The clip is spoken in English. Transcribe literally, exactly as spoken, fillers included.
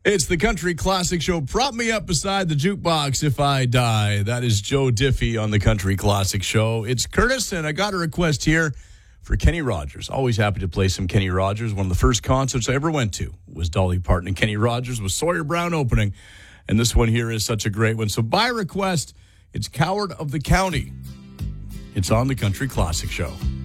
It's the Country Classic Show. Prop me up beside the jukebox if I die. That is Joe Diffie on the Country Classic Show. It's Curtis, and I got a request here for Kenny Rogers. Always happy to play some Kenny Rogers. One of the first concerts I ever went to was Dolly Parton and Kenny Rogers with Sawyer Brown opening. And this one here is such a great one. So by request, it's Coward of the County. It's on the Country Classic Show.